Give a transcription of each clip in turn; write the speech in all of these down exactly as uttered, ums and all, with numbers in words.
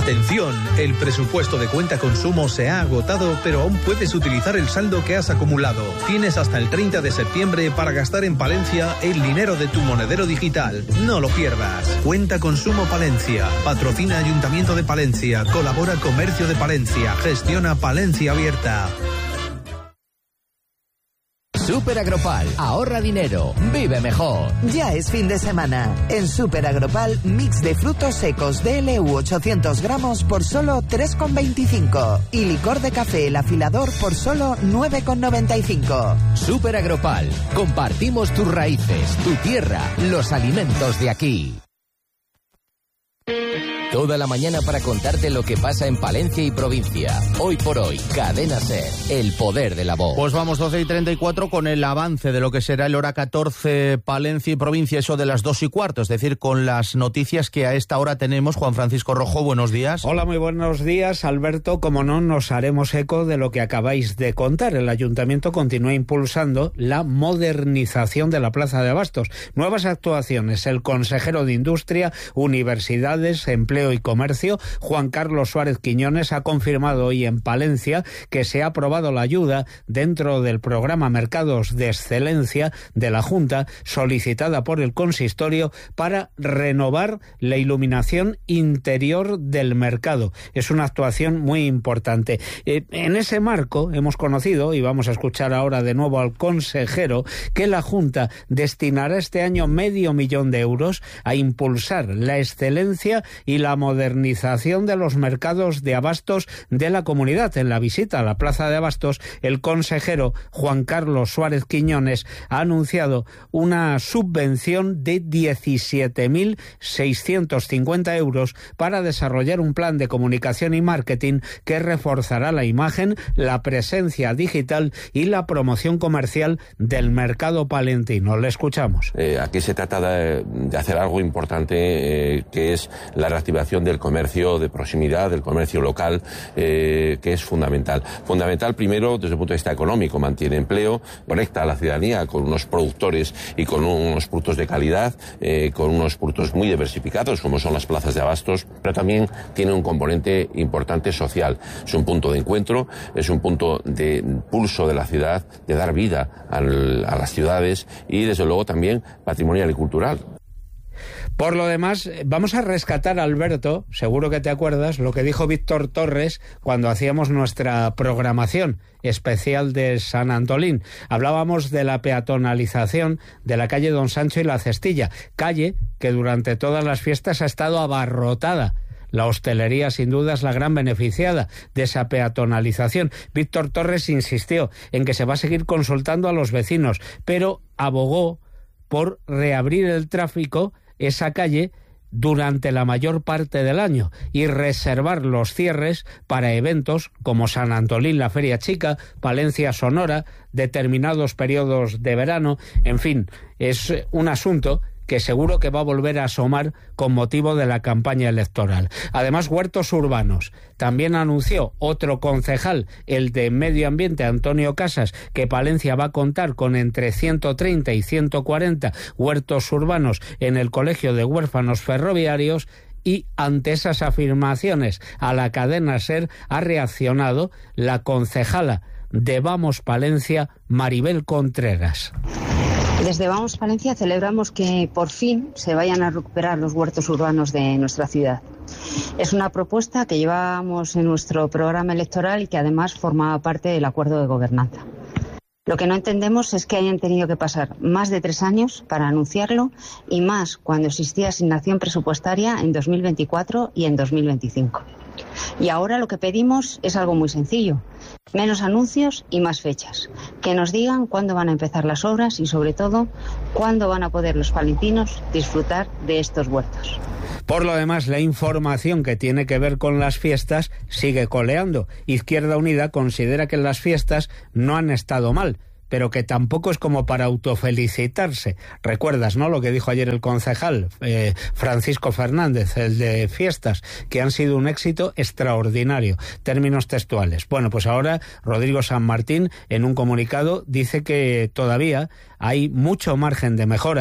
Atención, el presupuesto de cuenta consumo se ha agotado, pero aún puedes utilizar el saldo que has acumulado. Tienes hasta el treinta de septiembre para gastar en Palencia el dinero de tu monedero digital. No lo pierdas. Cuenta consumo Palencia. Patrocina Ayuntamiento de Palencia. Colabora Comercio de Palencia. Gestiona Palencia Abierta. Super Agropal, ahorra dinero, vive mejor. Ya es fin de semana. En Super Agropal, mix de frutos secos D L U ochocientos gramos por solo tres con veinticinco. Y licor de café El Afilador por solo nueve con noventa y cinco. Super Agropal, compartimos tus raíces, tu tierra, los alimentos de aquí. Toda la mañana para contarte lo que pasa en Palencia y provincia. Hoy por hoy, Cadena SER, el poder de la voz. Pues vamos doce y treinta y cuatro con el avance de lo que será el hora catorce Palencia y provincia, eso de las dos y cuarto, es decir, con las noticias que a esta hora tenemos. Juan Francisco Rojo, buenos días. Hola, muy buenos días, Alberto. Como no, nos haremos eco de lo que acabáis de contar. El Ayuntamiento continúa impulsando la modernización de la Plaza de Abastos. Nuevas actuaciones. El consejero de Industria, Universidades, Empleo y Comercio, Juan Carlos Suárez Quiñones, ha confirmado hoy en Palencia que se ha aprobado la ayuda dentro del programa Mercados de Excelencia de la Junta, solicitada por el consistorio para renovar la iluminación interior del mercado. Es una actuación muy importante. Eh, en ese marco hemos conocido, y vamos a escuchar ahora de nuevo al consejero, que la Junta destinará este año medio millón de euros a impulsar la excelencia y la modernización de los mercados de abastos de la comunidad. En la visita a la Plaza de Abastos, el consejero Juan Carlos Suárez Quiñones ha anunciado una subvención de diecisiete mil seiscientos cincuenta euros para desarrollar un plan de comunicación y marketing que reforzará la imagen, la presencia digital y la promoción comercial del mercado palentino. Le escuchamos. Eh, aquí se trata de, de hacer algo importante, eh, que es la reactivación del comercio de proximidad, del comercio local, eh, que es fundamental. Fundamental primero desde el punto de vista económico, mantiene empleo, conecta a la ciudadanía con unos productores y con unos productos de calidad, eh, con unos productos muy diversificados como son las plazas de abastos, pero también tiene un componente importante social. Es un punto de encuentro, es un punto de pulso de la ciudad, de dar vida al, a las ciudades y desde luego también patrimonial y cultural. Por lo demás, vamos a rescatar, Alberto, seguro que te acuerdas, lo que dijo Víctor Torres cuando hacíamos nuestra programación especial de San Antolín. Hablábamos de la peatonalización de la calle Don Sancho y la Cestilla, calle que durante todas las fiestas ha estado abarrotada. La hostelería, sin duda, es la gran beneficiada de esa peatonalización. Víctor Torres insistió en que se va a seguir consultando a los vecinos, pero abogó por reabrir el tráfico esa calle durante la mayor parte del año y reservar los cierres para eventos como San Antolín, la Feria Chica, Palencia Sonora, determinados periodos de verano. En fin, es un asunto que seguro que va a volver a asomar con motivo de la campaña electoral. Además, huertos urbanos. También anunció otro concejal, el de Medio Ambiente, Antonio Casas, que Palencia va a contar con entre ciento treinta y ciento cuarenta huertos urbanos en el Colegio de Huérfanos Ferroviarios. Y ante esas afirmaciones a la cadena SER ha reaccionado la concejala de Vamos Palencia, Maribel Contreras. Desde Vamos Palencia celebramos que por fin se vayan a recuperar los huertos urbanos de nuestra ciudad. Es una propuesta que llevábamos en nuestro programa electoral y que además formaba parte del acuerdo de gobernanza. Lo que no entendemos es que hayan tenido que pasar más de tres años para anunciarlo y más cuando existía asignación presupuestaria en dos mil veinticuatro y en dos mil veinticinco. Y ahora lo que pedimos es algo muy sencillo. Menos anuncios y más fechas. Que nos digan cuándo van a empezar las obras y, sobre todo, cuándo van a poder los palentinos disfrutar de estos huertos. Por lo demás, la información que tiene que ver con las fiestas sigue coleando. Izquierda Unida considera que las fiestas no han estado mal, pero que tampoco es como para autofelicitarse. Recuerdas, ¿no?, lo que dijo ayer el concejal eh, Francisco Fernández, el de fiestas, que han sido un éxito extraordinario. Términos textuales. Bueno, pues ahora Rodrigo San Martín, en un comunicado, dice que todavía hay mucho margen de mejora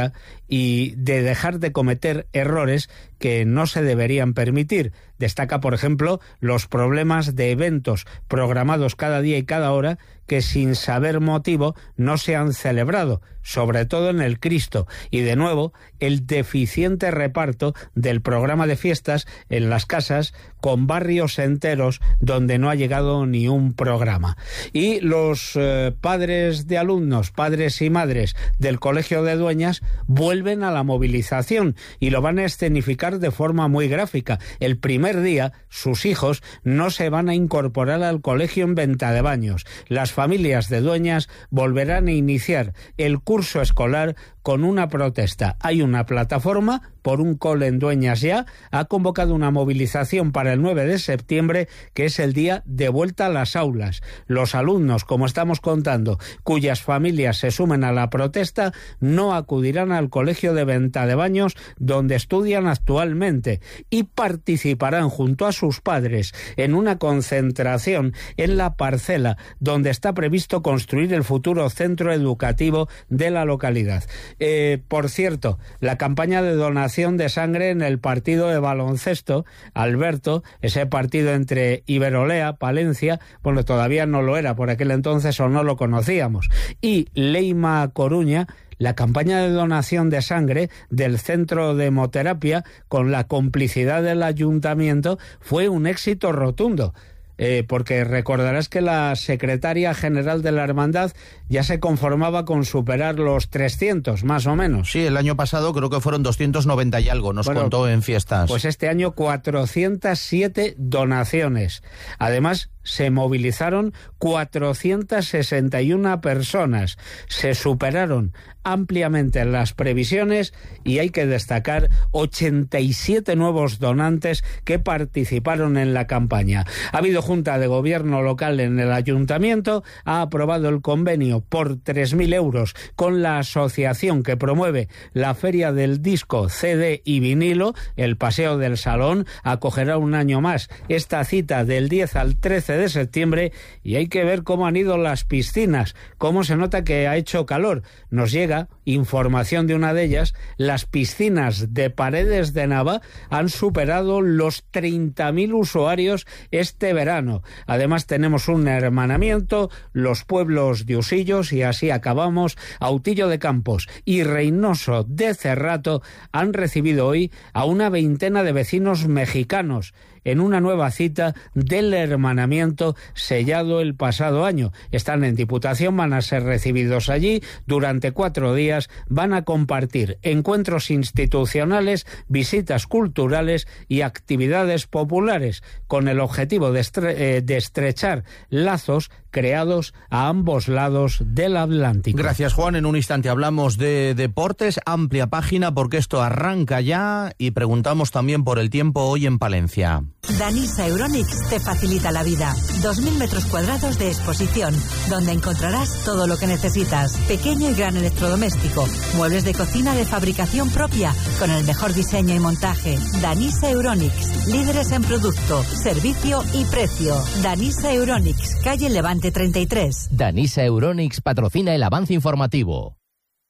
y de dejar de cometer errores que no se deberían permitir. Destaca, por ejemplo, los problemas de eventos programados cada día y cada hora que sin saber motivo no se han celebrado, sobre todo en el Cristo, y de nuevo el deficiente reparto del programa de fiestas en las casas, con barrios enteros donde no ha llegado ni un programa. Y los eh, padres de alumnos, padres y madres del Colegio de Dueñas vuelven a la movilización y lo van a escenificar de forma muy gráfica. El primer día sus hijos no se van a incorporar al colegio en Ventadebaños. Las familias de Dueñas volverán a iniciar el curso escolar con una protesta. Hay una plataforma por un cole en Dueñas ya, ha convocado una movilización para el nueve de septiembre, que es el día de vuelta a las aulas. Los alumnos, como estamos contando, cuyas familias se sumen a la protesta, no acudirán al colegio de Ventadebaños, donde estudian actualmente, y participarán junto a sus padres en una concentración en la parcela donde está previsto construir el futuro centro educativo de la localidad. Eh, por cierto, la campaña de donación de sangre en el partido de baloncesto, Alberto, ese partido entre Iberolea, Palencia, bueno, todavía no lo era por aquel entonces o no lo conocíamos, y Leima Coruña, la campaña de donación de sangre del Centro de Hemoterapia, con la complicidad del ayuntamiento, fue un éxito rotundo. Eh, porque recordarás que la secretaria general de la hermandad ya se conformaba con superar los trescientos, más o menos. Sí, el año pasado creo que fueron doscientos noventa y algo, nos bueno, contó en fiestas. Pues este año cuatrocientas siete donaciones. Además, se movilizaron cuatrocientas sesenta y una personas. Se superaron ampliamente las previsiones y hay que destacar ochenta y siete nuevos donantes que participaron en la campaña. Ha habido Junta de Gobierno local en el Ayuntamiento, ha aprobado el convenio por tres mil euros con la asociación que promueve la Feria del Disco, C D y Vinilo. El Paseo del Salón acogerá un año más esta cita del diez al trece de septiembre y hay que ver cómo han ido las piscinas, cómo se nota que ha hecho calor. Nos llega información de una de ellas: las piscinas de Paredes de Nava han superado los treinta mil usuarios este verano. Además tenemos un hermanamiento, los pueblos de Usillos, y así acabamos. Autillo de Campos y Reynoso de Cerrato han recibido hoy a una veintena de vecinos mexicanos en una nueva cita del hermanamiento sellado el pasado año. Están en Diputación, van a ser recibidos allí durante cuatro días, van a compartir encuentros institucionales, visitas culturales y actividades populares, con el objetivo de, estre- eh, de estrechar lazos creados a ambos lados del Atlántico. Gracias, Juan. En un instante hablamos de deportes, amplia página porque esto arranca ya, y preguntamos también por el tiempo hoy en Palencia. Danisa Euronics te facilita la vida. Dos mil metros cuadrados de exposición, donde encontrarás todo lo que necesitas. Pequeño y gran electrodoméstico, muebles de cocina de fabricación propia, con el mejor diseño y montaje. Danisa Euronics, líderes en producto, servicio y precio. Danisa Euronics, calle Levante treinta y tres. Danisa Euronics patrocina el avance informativo.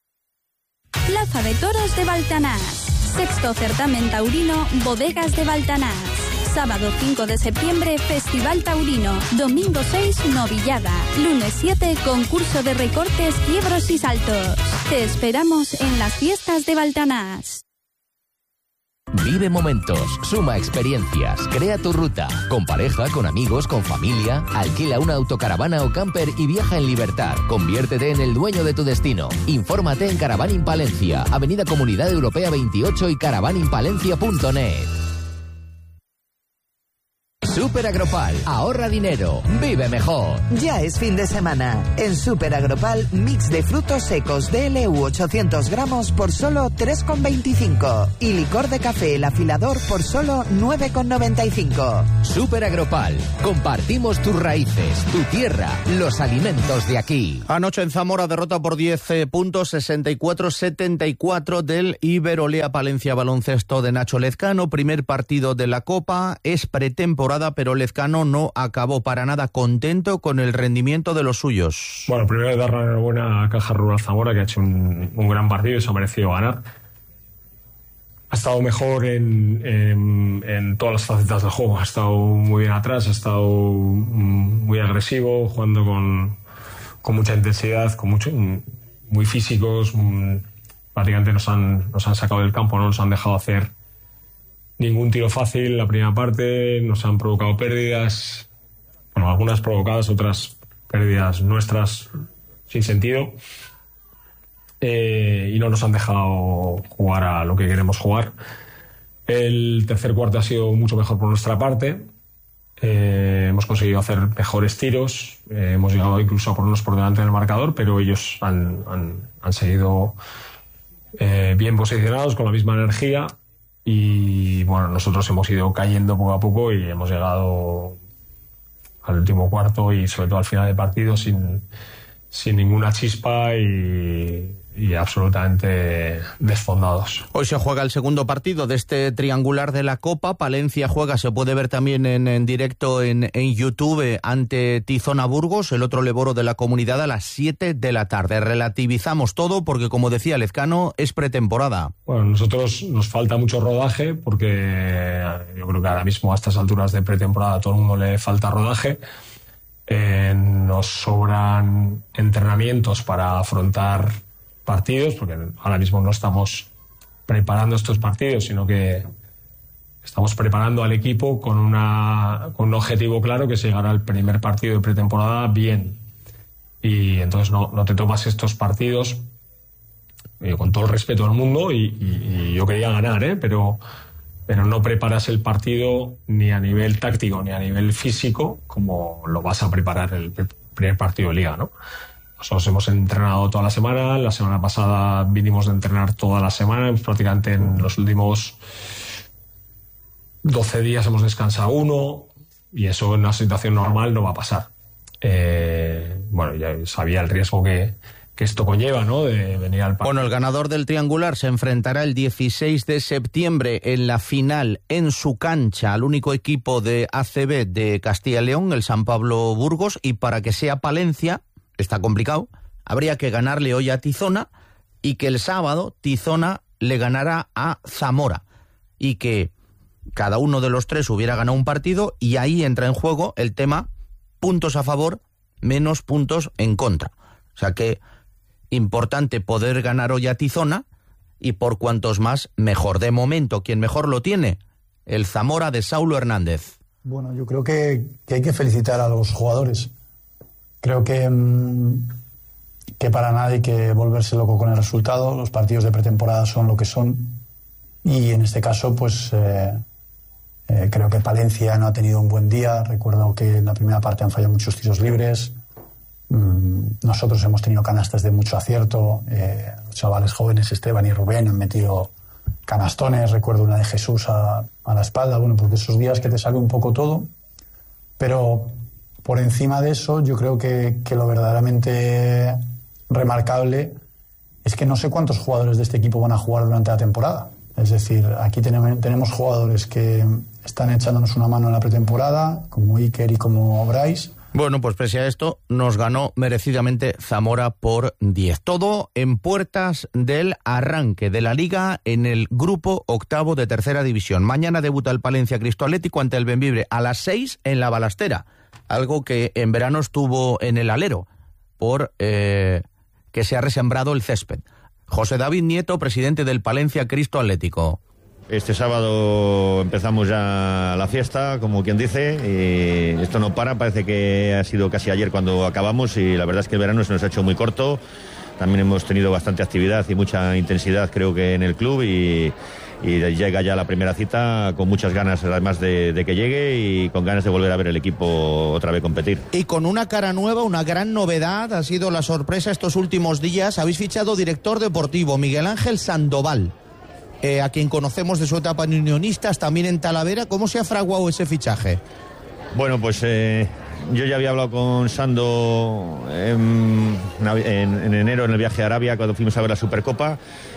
Plaza de Toros de Baltanás. Sexto certamen taurino, Bodegas de Baltanás. Sábado cinco de septiembre, Festival Taurino. Domingo seis, Novillada. Lunes siete, concurso de recortes, quiebros y saltos. Te esperamos en las fiestas de Baltanás. Vive momentos, suma experiencias, crea tu ruta. Con pareja, con amigos, con familia. Alquila una autocaravana o camper y viaja en libertad. Conviértete en el dueño de tu destino. Infórmate en Caravaning Palencia, Avenida Comunidad Europea veintiocho y caravaning palencia punto net. Super Agropal, ahorra dinero, vive mejor. Ya es fin de semana. En Super Agropal, mix de frutos secos D L U ochocientos gramos por solo tres con veinticinco. Y licor de café El Afilador por solo nueve con noventa y cinco. Super Agropal, compartimos tus raíces, tu tierra, los alimentos de aquí. Anoche en Zamora, derrota por diez puntos, sesenta y cuatro setenta y cuatro del Iberolea Palencia Baloncesto de Nacho Lezcano. Primer partido de la Copa, es pretemporada, pero Lezcano no acabó para nada contento con el rendimiento de los suyos. Bueno, primero dar la enhorabuena a Caja Rural Zamora, que ha hecho un, un gran partido y se ha merecido ganar. estado mejor en, en, en todas las facetas del juego. Ha estado muy bien atrás, ha estado muy agresivo, jugando con, con mucha intensidad, con mucho, muy físicos. Prácticamente nos han, nos han sacado del campo, no nos han dejado hacer ningún tiro fácil la primera parte, nos han provocado pérdidas, bueno, algunas provocadas, otras pérdidas nuestras sin sentido, eh, y no nos han dejado jugar a lo que queremos jugar. El tercer cuarto ha sido mucho mejor por nuestra parte, eh, hemos conseguido hacer mejores tiros, eh, hemos llegado incluso a ponernos por delante del marcador, pero ellos han, han, han seguido eh, bien posicionados, con la misma energía. Y bueno, nosotros hemos ido cayendo poco a poco y hemos llegado al último cuarto y sobre todo al final del partido sin, sin ninguna chispa y, y absolutamente desfondados. Hoy se juega el segundo partido de este triangular de la Copa. Palencia juega, se puede ver también en, en directo en, en YouTube, ante Tizona Burgos, el otro leboro de la comunidad, a las siete de la tarde. Relativizamos todo porque, como decía Lezcano, es pretemporada. Bueno, nosotros nos falta mucho rodaje porque yo creo que ahora mismo a estas alturas de pretemporada a todo el mundo le falta rodaje. Eh, nos sobran entrenamientos para afrontar partidos, porque ahora mismo no estamos preparando estos partidos, sino que estamos preparando al equipo con, una, con un objetivo claro, que es llegar al primer partido de pretemporada bien. Y entonces no, no te tomas estos partidos eh, con todo el respeto del mundo y, y, y yo quería ganar, ¿eh? pero, pero no preparas el partido ni a nivel táctico ni a nivel físico como lo vas a preparar el primer partido de liga, ¿no? Nosotros hemos entrenado toda la semana, la semana pasada vinimos de entrenar toda la semana, prácticamente en los últimos doce días hemos descansado uno, y eso en una situación normal no va a pasar. Eh, bueno, ya sabía el riesgo que, que esto conlleva, ¿no?, de venir al partido. Bueno, el ganador del triangular se enfrentará el dieciséis de septiembre en la final en su cancha al único equipo de A C B de Castilla y León, el San Pablo Burgos, y para que sea Palencia, está complicado, habría que ganarle hoy a Tizona y que el sábado Tizona le ganara a Zamora y que cada uno de los tres hubiera ganado un partido, y ahí entra en juego el tema puntos a favor, menos puntos en contra. O sea que importante poder ganar hoy a Tizona, y por cuantos más, mejor. De momento, quien mejor lo tiene, el Zamora de Saulo Hernández. Bueno, yo creo que, que hay que felicitar a los jugadores. Creo que, que para nada hay que volverse loco con el resultado. Los partidos de pretemporada son lo que son, y en este caso pues eh, eh, creo que Palencia no ha tenido un buen día. Recuerdo que en la primera parte han fallado muchos tiros libres. Mm, nosotros hemos tenido canastas de mucho acierto. Eh, los chavales jóvenes Esteban y Rubén han metido canastones. Recuerdo una de Jesús a, a la espalda. Bueno, porque esos días que te sale un poco todo, pero por encima de eso, yo creo que, que lo verdaderamente remarcable es que no sé cuántos jugadores de este equipo van a jugar durante la temporada. Es decir, aquí tenemos, tenemos jugadores que están echándonos una mano en la pretemporada, como Iker y como Bryce. Bueno, pues pese a esto, nos ganó merecidamente Zamora por diez. Todo en puertas del arranque de la Liga en el grupo octavo de tercera división. Mañana debuta el Palencia Cristo Atlético ante el Bembibre a las seis en la Balastera. Algo que en verano estuvo en el alero, por eh, que se ha resembrado el césped. José David Nieto, presidente del Palencia Cristo Atlético. Este sábado empezamos ya la fiesta, como quien dice, y esto no para, parece que ha sido casi ayer cuando acabamos, y la verdad es que el verano se nos ha hecho muy corto. También hemos tenido bastante actividad y mucha intensidad, creo que en el club, y, y llega ya la primera cita con muchas ganas, además de, de que llegue, y con ganas de volver a ver el equipo otra vez competir. Y con una cara nueva, una gran novedad, ha sido la sorpresa estos últimos días. Habéis fichado director deportivo, Miguel Ángel Sandoval, eh, a quien conocemos de su etapa en Unionistas, también en Talavera. ¿Cómo se ha fraguado ese fichaje? Bueno, pues eh, yo ya había hablado con Sando en, en, en enero en el viaje a Arabia, cuando fuimos a ver la Supercopa,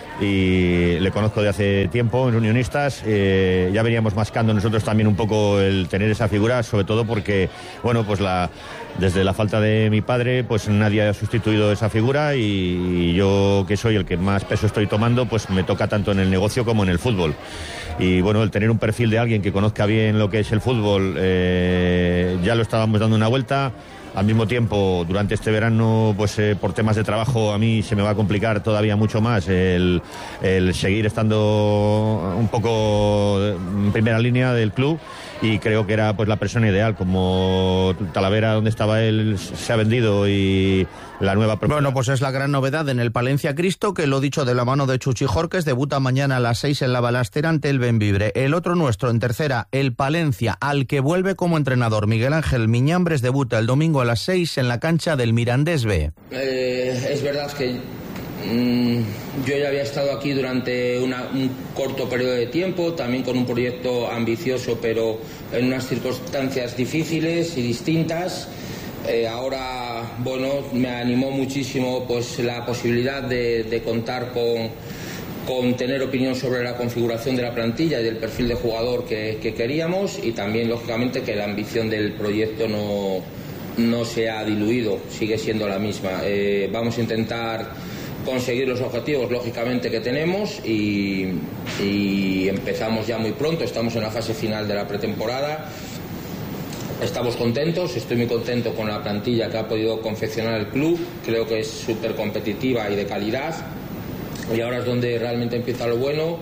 y le conozco de hace tiempo en Unionistas. Eh, ya veníamos mascando nosotros también un poco el tener esa figura, sobre todo porque, bueno, pues la desde la falta de mi padre, pues nadie ha sustituido esa figura y, y yo, que soy el que más peso estoy tomando, pues me toca tanto en el negocio como en el fútbol. Y bueno, el tener un perfil de alguien que conozca bien lo que es el fútbol, eh, ya lo estábamos dando una vuelta. Al mismo tiempo, durante este verano, pues eh, por temas de trabajo a mí se me va a complicar todavía mucho más el, el seguir estando un poco en primera línea del club, y creo que era pues la persona ideal. Como Talavera, donde estaba él, se ha vendido, y la nueva... Bueno, pues es la gran novedad en el Palencia Cristo, que lo dicho de la mano de Chuchi Jorques, debuta mañana a las seis en la Balastera ante el Bembibre. El otro nuestro en tercera, el Palencia, al que vuelve como entrenador Miguel Ángel Miñambres, debuta el domingo a las seis en la cancha del Mirandés B. Eh, es verdad que mmm, yo ya había estado aquí durante una, un corto periodo de tiempo, también con un proyecto ambicioso, pero en unas circunstancias difíciles y distintas. Eh, ahora, bueno, me animó muchísimo pues la posibilidad de, de contar con, con tener opinión sobre la configuración de la plantilla y del perfil de jugador que, que queríamos, y también, lógicamente, que la ambición del proyecto no, no se ha diluido, sigue siendo la misma. Eh, vamos a intentar conseguir los objetivos, lógicamente, que tenemos, y, y empezamos ya muy pronto, estamos en la fase final de la pretemporada. Estamos contentos, estoy muy contento con la plantilla que ha podido confeccionar el club, creo que es súper competitiva y de calidad, y ahora es donde realmente empieza lo bueno,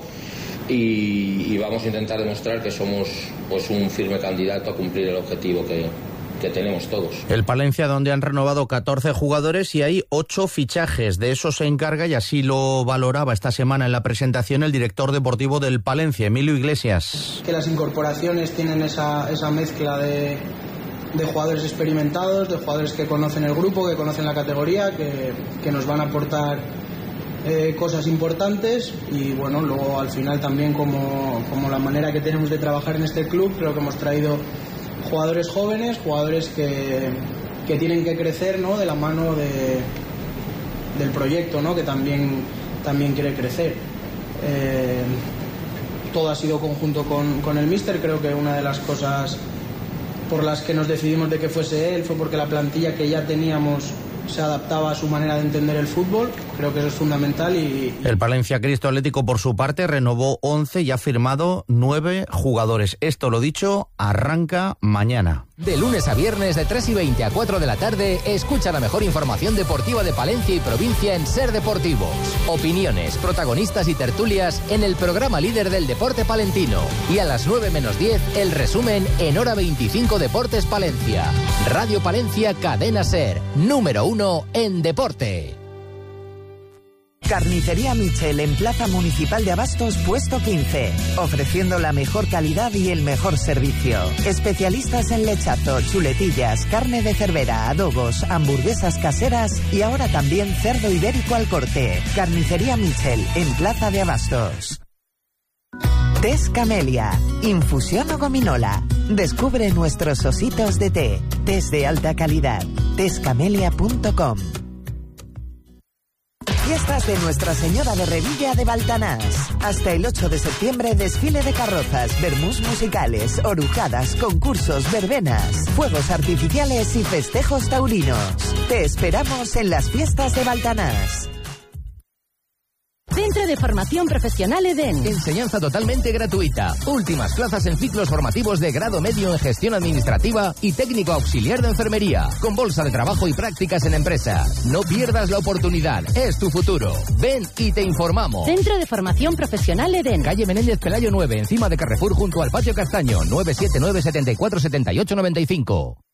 y, y vamos a intentar demostrar que somos pues un firme candidato a cumplir el objetivo que, que tenemos todos. El Palencia, donde han renovado catorce jugadores y hay ocho fichajes. De eso se encarga, y así lo valoraba esta semana en la presentación el director deportivo del Palencia, Emilio Iglesias. Que las incorporaciones tienen esa, esa mezcla de, de jugadores experimentados, de jugadores que conocen el grupo, que conocen la categoría, que, que nos van a aportar eh, cosas importantes, y bueno, luego al final también como, como la manera que tenemos de trabajar en este club, creo que hemos traído jugadores jóvenes, jugadores que, que tienen que crecer, ¿no?, de la mano de, del proyecto, ¿no?, que también, también quiere crecer. Eh, todo ha sido conjunto con, con el míster. Creo que una de las cosas por las que nos decidimos de que fuese él fue porque la plantilla que ya teníamos se adaptaba a su manera de entender el fútbol. Creo que eso es fundamental. Y el Palencia Cristo Atlético, por su parte, renovó once y ha firmado nueve jugadores. Esto, lo dicho, arranca mañana. De lunes a viernes, de tres y veinte a cuatro de la tarde, escucha la mejor información deportiva de Palencia y provincia en Ser Deportivos. Opiniones, protagonistas y tertulias en el programa líder del deporte palentino. Y a las nueve menos diez, el resumen en Hora veinticinco Deportes Palencia. Radio Palencia, Cadena Ser, número uno en deporte. Carnicería Michel en Plaza Municipal de Abastos, puesto quince, ofreciendo la mejor calidad y el mejor servicio. Especialistas en lechazo, chuletillas, carne de cervera, adobos, hamburguesas caseras y ahora también cerdo ibérico al corte. Carnicería Michel en Plaza de Abastos. Tés Camelia, infusión o gominola. Descubre nuestros ositos de té, tés de alta calidad. tés camelia punto com. Fiestas de Nuestra Señora de Revilla de Baltanás. Hasta el ocho de septiembre, desfile de carrozas, vermús musicales, orujadas, concursos, verbenas, fuegos artificiales y festejos taurinos. Te esperamos en las fiestas de Baltanás. Centro de Formación Profesional Edén. Enseñanza totalmente gratuita. Últimas plazas en ciclos formativos de grado medio en gestión administrativa y técnico auxiliar de enfermería, con bolsa de trabajo y prácticas en empresa. No pierdas la oportunidad, es tu futuro. Ven y te informamos. Centro de Formación Profesional Edén. Calle Menéndez Pelayo nueve, encima de Carrefour, junto al Patio Castaño. nueve siete nueve, setenta y cuatro, setenta y ocho, noventa y cinco.